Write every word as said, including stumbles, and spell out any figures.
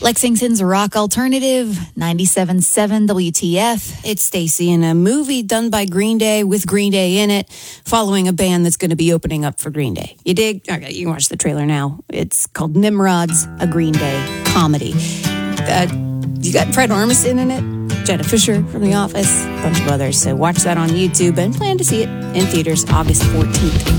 Lexington's rock alternative, ninety-seven point seven W T F. It's Stacy in a movie done by Green Day with Green Day in it, following a band that's going to be opening up for Green Day. You dig? Okay, you can watch the trailer now. It's called Nimrods, a Green Day comedy. Uh, you got Fred Armisen in it, Jenna Fisher from The Office, a bunch of others. So watch that on YouTube and plan to see it in theaters August fourteenth.